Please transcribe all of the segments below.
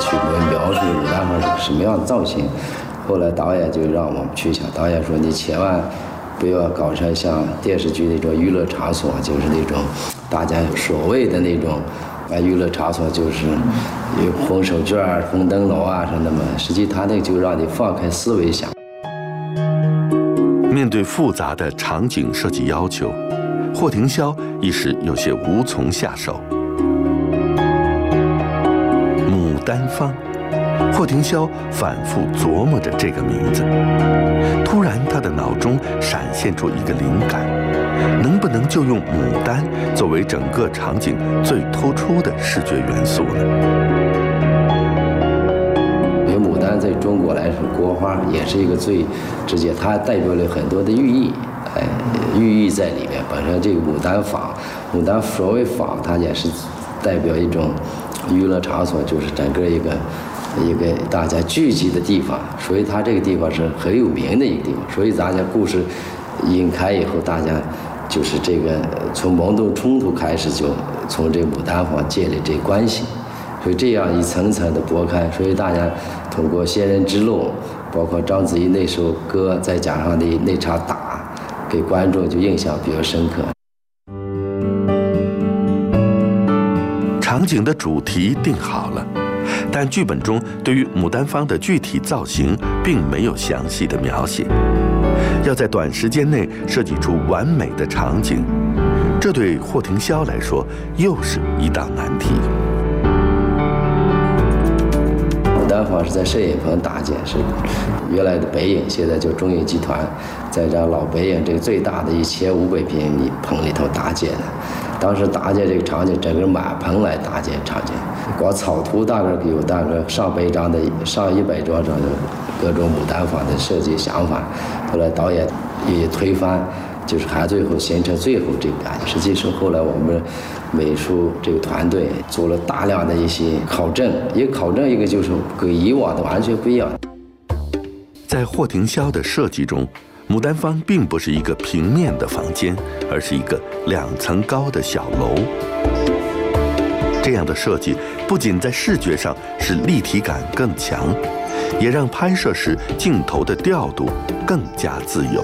去描述牡丹花是什么样的造型。后来导演就让我们去想，导演说你千万不要搞成像电视剧那种娱乐场所，就是那种大家所谓的那种娱乐场所，就是有红手绢啊、红灯笼啊什么的嘛。实际他那就让你放开思维想。 面对复杂的场景设计要求，霍廷霄一时有些无从下手。牡丹坊，霍廷霄反复琢磨着这个名字。突然，他的脑中闪现出一个灵感，能不能就用牡丹作为整个场景最突出的视觉元素呢？ 因为牡丹在中国来说，国花也是一个最直接，它代表了很多的寓意，寓意在里面。本身这个牡丹坊，牡丹所谓坊，它也是代表一种娱乐场所，就是整个一个大家聚集的地方，所以它这个地方是很有名的一个地方。所以大家故事引开以后，大家就是这个从蒙动冲突开始，就从这个牡丹坊建立这关系。所以这样一层层的剥开，所以大家通过仙人之路，包括章子怡那首歌，再加上那场打，给观众就印象比较深刻。 场景的主题定好了，但剧本中对于牡丹坊的具体造型并没有详细的描写。要在短时间内设计出完美的场景，这对霍廷霄来说又是一道难题。 牡丹坊是在摄影棚搭建，是原来的北影，现在叫中影集团，在这老北影这个最大的1500平米棚里头搭建的。当时搭建这个场景，整个满棚来搭建场景，光草图大概有大概上100张的各种牡丹坊的设计想法。后来导演也推翻，就是还最后形成最后这个感觉。实际上后来我们美术这个团队做了大量的一些考证，一个就是跟以往的完全不一样。 在霍廷霄的设计中，牡丹坊并不是一个平面的房间，而是一个2层高的小楼。这样的设计不仅在视觉上使立体感更强，也让拍摄时镜头的调度更加自由。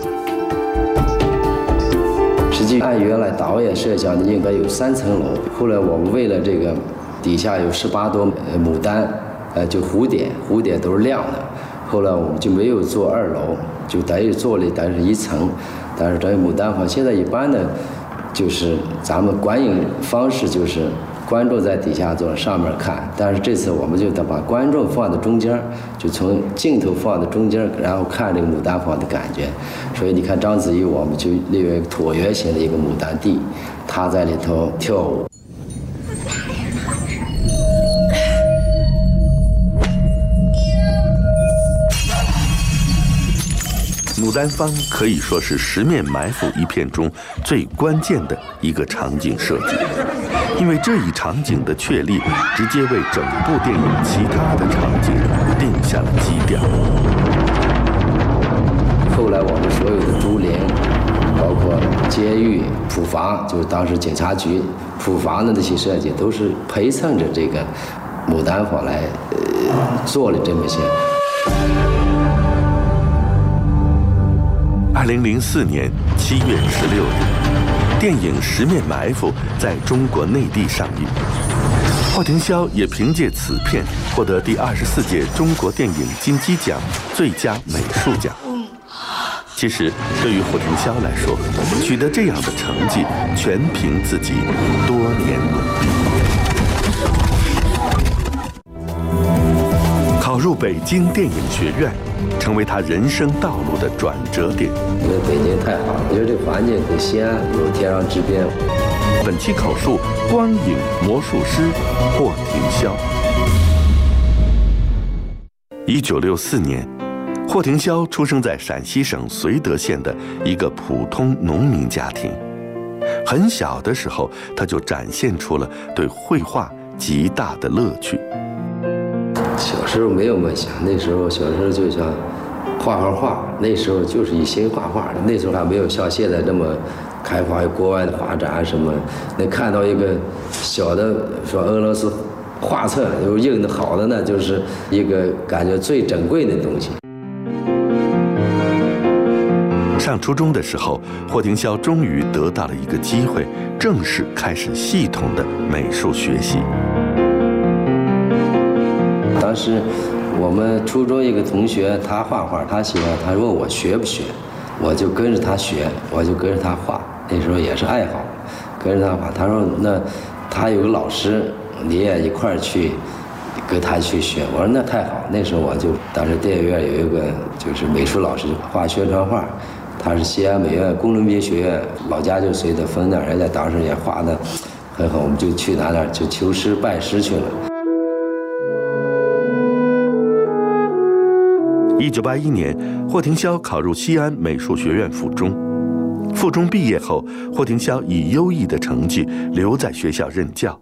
实际按原来导演设想的应该有3层楼，后来我们为了这个底下有18朵牡丹，就蝴蝶都是亮的，后来我们就没有做2楼，就等于做了1层。但是等于牡丹坊现在一般的，就是咱们观影方式就是观众在底下坐，上面看。但是这次我们就得把观众放在中间，就从镜头放在中间，然后看这个牡丹坊的感觉。所以你看章子怡，我们就利用一个椭圆形的一个牡丹地，她在里头跳舞。 牡丹坊可以说是《十面埋伏》一片中最关键的一个场景设计，因为这一场景的确立，直接为整部电影其他的场景定下了基调。 后来我们所有的竹林，包括监狱、普房，就是当时警察局普房的那些设计，都是陪衬着这个牡丹坊来做了这么些。 2004年7月16日，电影《十面埋伏》在中国内地上映。霍廷霄也凭借此片获得第24届中国电影金鸡奖最佳美术奖。其实，对于霍廷霄来说，取得这样的成绩全凭自己多年努力。考入北京电影学院，成为他人生道路的转折点。 因为北京太好了，因为这个环境跟西安有天壤之别。 本期口述：光影魔术师霍廷霄。1964年，霍廷霄出生在陕西省绥德县的一个普通农民家庭。很小的时候，他就展现出了对绘画极大的乐趣。 小时候没有梦想，那时候小时候就想画画，那时候就是一心画画。那时候还没有像现在这么开发国外的画展什么，能看到一个小的说俄罗斯画册有印的好的呢，就是一个感觉最珍贵的东西。 上初中的时候，霍廷霄终于得到了一个机会，正式开始系统的美术学习。 当时我们初中一个同学，他画画，他喜欢，他问我学不学，我就跟着他学，我就跟着他画。那时候也是爱好，跟着他画。他说那他有个老师，你也一块儿去跟他去学。我说那太好。那时候我就当时电影院有一个就是美术老师画宣传画。他是西安美院龚伦彬学院，老家就随他分那，人家当时也画的很好，我们就去那就求师拜师去了。 1981年，霍廷霄考入西安美术学院附中。附中毕业后，霍廷霄以优异的成绩留在学校任教。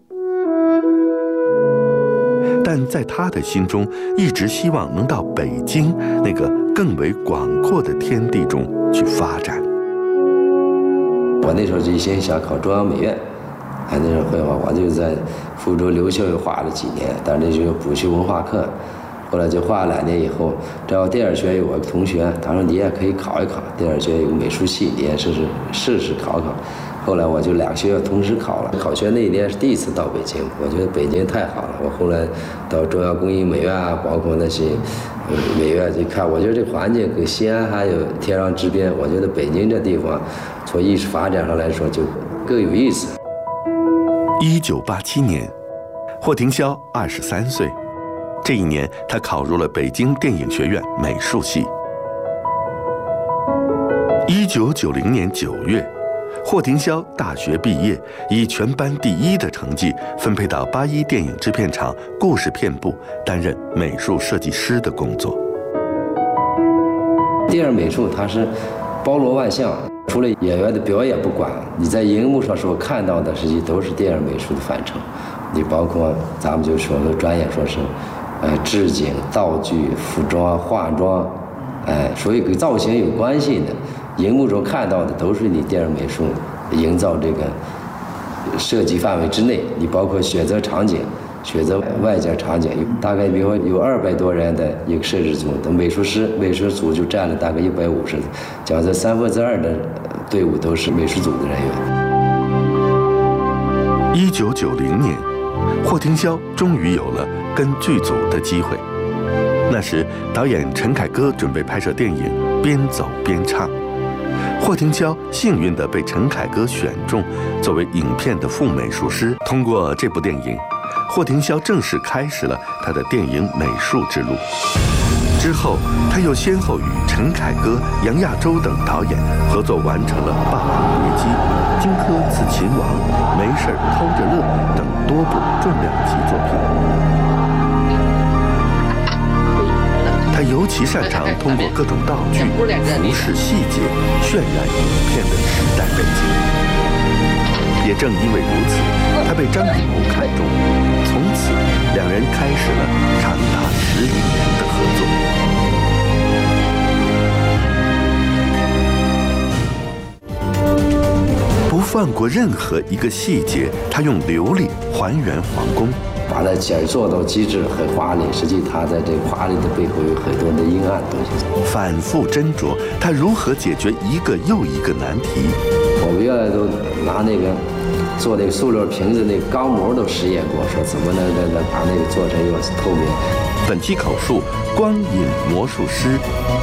但在他的心中，一直希望能到北京那个更为广阔的天地中去发展。 我那时候就一心想考中央美院，那时候绘画，我就在附中留校又画了几年，但那时候补习文化课，后来就画了2年以后，正好电影学院有个同学，他说你也可以考一考，电影学院有个美术系，你也试试考考。后来我就2个学校同时考了，考学那一年是第一次到北京，我觉得北京太好了。我后来到中央工艺美院啊，包括那些美院一看，我觉得这环境跟西安还有天壤之别。我觉得北京这地方从艺术发展上来说就更有意思。 1987年，霍廷霄23岁，这一年他考入了北京电影学院美术系。1990年9月。霍廷霄大学毕业，以全班第1的成绩分配到81电影制片厂故事片部担任美术设计师的工作。 电影美术它是包罗万象，除了演员的表演不管，你在荧幕上所看到的实际都是电影美术的范畴。你包括咱们就说的专业说是，置景、道具、服装、化妆，所以跟造型有关系的。荧幕中看到的都是你电影美术营造这个设计范围之内，你包括选择场景、选择外景场景，大概比如说有200多人的一个摄制组的美术师，美术组就占了大概150，将近2/3的队伍都是美术组的人员。1990年，霍廷霄终于有了跟剧组的机会。那时，导演陈凯歌准备拍摄电影《边走边唱》。霍廷霄幸运地被陈凯歌选中，作为影片的副美术师。通过这部电影，霍廷霄正式开始了他的电影美术之路。之后，他又先后与陈凯歌、杨亚洲等导演合作完成了《霸王别姬》《荆轲刺秦王》《没事偷着乐》等多部重量级作品。他尤其擅长通过各种道具、服饰细节渲染影片的时代背景。也正因为如此，他被张艺谋看中，从此2人开始了长达10余年的合作。不放过任何一个细节，他用琉璃还原皇宫。 把它做到极致，很华丽。实际它在这个华丽的背后有很多的阴暗东西。 反复斟酌，他如何解决一个又一个难题？ 我们原来都拿那个做那个塑料瓶子那个钢模都实验过，说怎么能把那个做成一个透明。 本期口述：光影魔术师